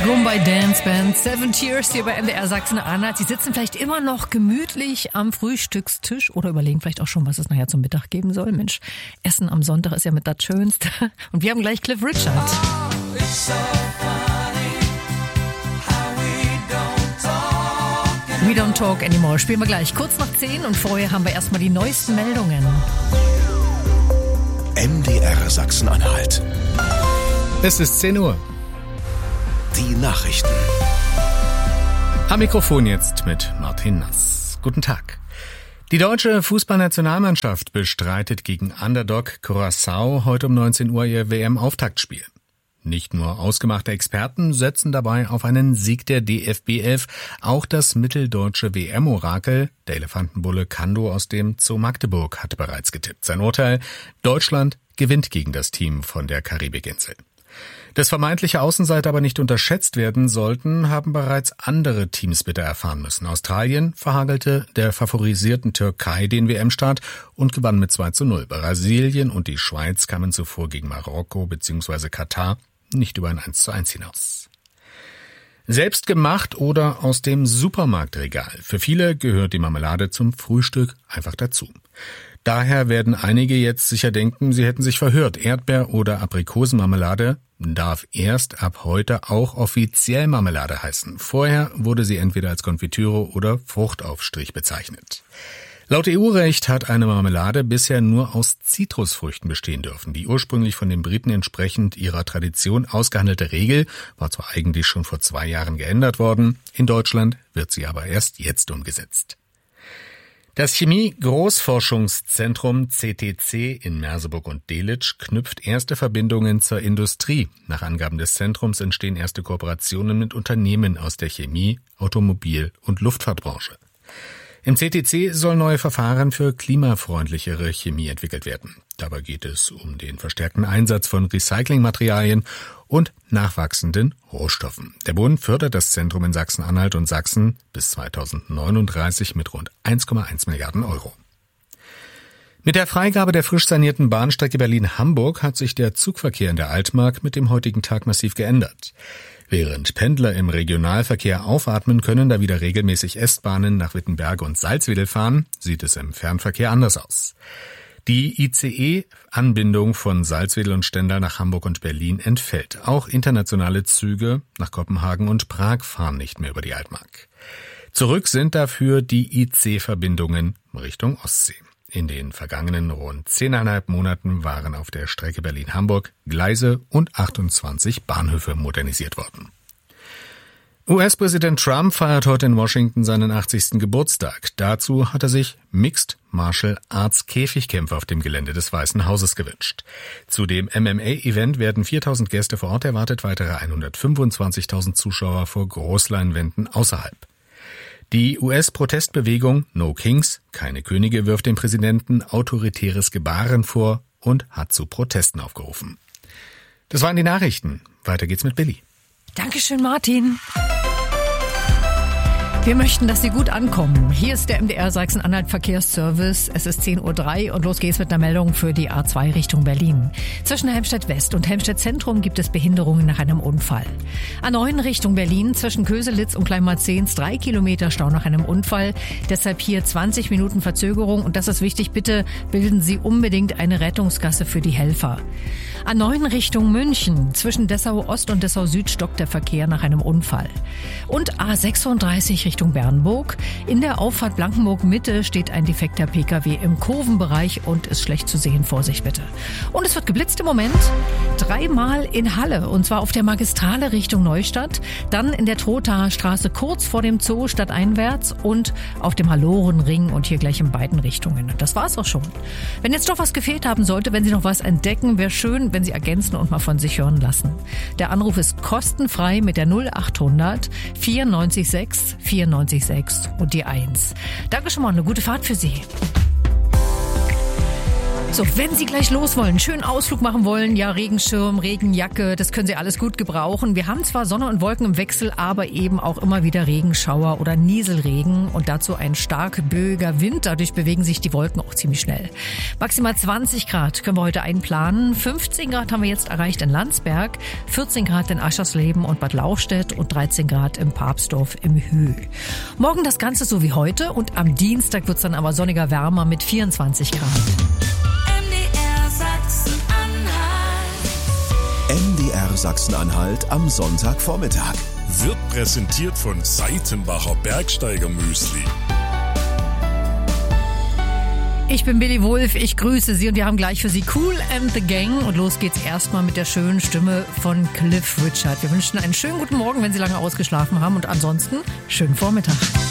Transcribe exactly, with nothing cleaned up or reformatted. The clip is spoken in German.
Mumbai Dance Band Seven Tears hier bei M D R Sachsen-Anhalt. Sie sitzen vielleicht immer noch gemütlich am Frühstückstisch oder überlegen vielleicht auch schon, was es nachher zum Mittag geben soll. Mensch, Essen am Sonntag ist ja mit das Schönste. Und wir haben gleich Cliff Richard. Oh, it's so funny how we don't talk We don't talk anymore. Spielen wir gleich kurz nach zehn und vorher haben wir erstmal die neuesten Meldungen. M D R Sachsen-Anhalt. Es ist zehn Uhr. Die Nachrichten. Am Mikrofon jetzt mit Martin Nass. Guten Tag. Die deutsche Fußballnationalmannschaft bestreitet gegen Underdog Curaçao heute um neunzehn Uhr ihr W M-Auftaktspiel. Nicht nur ausgemachte Experten setzen dabei auf einen Sieg der D F B elf. Auch das mitteldeutsche W M-Orakel, der Elefantenbulle Kando aus dem Zoo Magdeburg, hat bereits getippt. Sein Urteil: Deutschland gewinnt gegen das Team von der Karibikinsel. Dass vermeintliche Außenseiter aber nicht unterschätzt werden sollten, haben bereits andere Teams bitter erfahren müssen. Australien verhagelte der favorisierten Türkei den W M-Start und gewann mit zwei zu null. Brasilien und die Schweiz kamen zuvor gegen Marokko bzw. Katar nicht über ein eins zu eins hinaus. Selbst gemacht oder aus dem Supermarktregal. Für viele gehört die Marmelade zum Frühstück einfach dazu. Daher werden einige jetzt sicher denken, sie hätten sich verhört. Erdbeer- oder Aprikosenmarmelade darf erst ab heute auch offiziell Marmelade heißen. Vorher wurde sie entweder als Konfitüre oder Fruchtaufstrich bezeichnet. Laut E U-Recht hat eine Marmelade bisher nur aus Zitrusfrüchten bestehen dürfen. Die ursprünglich von den Briten entsprechend ihrer Tradition ausgehandelte Regel war zwar eigentlich schon vor zwei Jahren geändert worden, in Deutschland wird sie aber erst jetzt umgesetzt. Das Chemie-Großforschungszentrum C T C in Merseburg und Delitzsch knüpft erste Verbindungen zur Industrie. Nach Angaben des Zentrums entstehen erste Kooperationen mit Unternehmen aus der Chemie-, Automobil- und Luftfahrtbranche. Im C T C sollen neue Verfahren für klimafreundlichere Chemie entwickelt werden. Dabei geht es um den verstärkten Einsatz von Recyclingmaterialien und nachwachsenden Rohstoffen. Der Bund fördert das Zentrum in Sachsen-Anhalt und Sachsen bis zweitausendneununddreißig mit rund eins Komma eins Milliarden Euro. Mit der Freigabe der frisch sanierten Bahnstrecke Berlin-Hamburg hat sich der Zugverkehr in der Altmark mit dem heutigen Tag massiv geändert. Während Pendler im Regionalverkehr aufatmen können, da wieder regelmäßig S-Bahnen nach Wittenberge und Salzwedel fahren, sieht es im Fernverkehr anders aus. Die I C E-Anbindung von Salzwedel und Stendal nach Hamburg und Berlin entfällt. Auch internationale Züge nach Kopenhagen und Prag fahren nicht mehr über die Altmark. Zurück sind dafür die I C-Verbindungen Richtung Ostsee. In den vergangenen rund zehneinhalb Monaten waren auf der Strecke Berlin-Hamburg Gleise und achtundzwanzig Bahnhöfe modernisiert worden. U S-Präsident Trump feiert heute in Washington seinen achtzigsten Geburtstag. Dazu hat er sich Mixed Martial Arts Käfigkämpfe auf dem Gelände des Weißen Hauses gewünscht. Zu dem M M A-Event werden viertausend Gäste vor Ort erwartet, weitere hundertfünfundzwanzigtausend Zuschauer vor Großleinwänden außerhalb. Die U S-Protestbewegung No Kings, keine Könige, wirft dem Präsidenten autoritäres Gebaren vor und hat zu Protesten aufgerufen. Das waren die Nachrichten. Weiter geht's mit Billy. Dankeschön, Martin. Wir möchten, dass Sie gut ankommen. Hier ist der M D R Sachsen-Anhalt Verkehrsservice. Es ist zehn Uhr drei und los geht's mit einer Meldung für die A zwei Richtung Berlin. Zwischen Helmstedt West und Helmstedt Zentrum gibt es Behinderungen nach einem Unfall. A neun Richtung Berlin zwischen Köselitz und Kleinmarzens drei Kilometer Stau nach einem Unfall. Deshalb hier zwanzig Minuten Verzögerung und das ist wichtig. Bitte bilden Sie unbedingt eine Rettungsgasse für die Helfer. A neun Richtung München zwischen Dessau Ost und Dessau Süd stockt der Verkehr nach einem Unfall. Und A sechsunddreißig Richtung Bernburg. In der Auffahrt Blankenburg Mitte steht ein defekter P K W im Kurvenbereich und ist schlecht zu sehen. Vorsicht bitte. Und es wird geblitzt im Moment dreimal in Halle und zwar auf der Magistrale Richtung Neustadt, dann in der Trothaer Straße kurz vor dem Zoo stadteinwärts und auf dem Hallorenring und hier gleich in beiden Richtungen. Das war's auch schon. Wenn jetzt doch was gefehlt haben sollte, wenn Sie noch was entdecken, wäre schön, wenn Sie ergänzen und mal von sich hören lassen. Der Anruf ist kostenfrei mit der null achthundert vierundneunzig sechs vierundneunzig sechs und die eins. Danke schon mal, eine gute Fahrt für Sie. So, wenn Sie gleich los wollen, schönen Ausflug machen wollen, ja, Regenschirm, Regenjacke, das können Sie alles gut gebrauchen. Wir haben zwar Sonne und Wolken im Wechsel, aber eben auch immer wieder Regenschauer oder Nieselregen und dazu ein stark böiger Wind. Dadurch bewegen sich die Wolken auch ziemlich schnell. Maximal zwanzig Grad können wir heute einplanen. fünfzehn Grad haben wir jetzt erreicht in Landsberg, vierzehn Grad in Aschersleben und Bad Lauchstädt und dreizehn Grad im Papsdorf im Höh. Morgen das Ganze so wie heute und am Dienstag wird es dann aber sonniger, wärmer mit vierundzwanzig Grad. M D R Sachsen-Anhalt am Sonntagvormittag. Wird präsentiert von Seitenbacher Bergsteigermüsli. Ich bin Billy Wulff, ich grüße Sie und wir haben gleich für Sie Kool and the Gang und los geht's erstmal mit der schönen Stimme von Cliff Richard. Wir wünschen einen schönen guten Morgen, wenn Sie lange ausgeschlafen haben und ansonsten schönen Vormittag.